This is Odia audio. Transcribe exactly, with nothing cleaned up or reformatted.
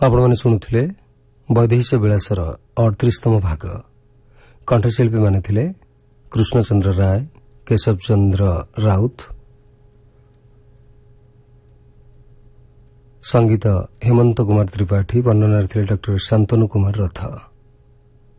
ଆପଣମାନେ ଶୁଣୁଥିଲେ ବୈଦେହୀଶ ବିଳାସର ଅଠତିରିଶତମ ଭାଗ। କଣ୍ଠଶିଳ୍ପୀମାନେ ଥିଲେ କୃଷ୍ଣଚନ୍ଦ୍ର ରାୟ, କେଶବ ଚନ୍ଦ୍ର ରାଉତ, ସଙ୍ଗୀତ ହେମନ୍ତ କୁମାର ତ୍ରିପାଠୀ, ବର୍ଣ୍ଣନାରେ ଥିଲେ ଡକ୍ଟର ଶାନ୍ତନୁ କୁମାର ରଥ।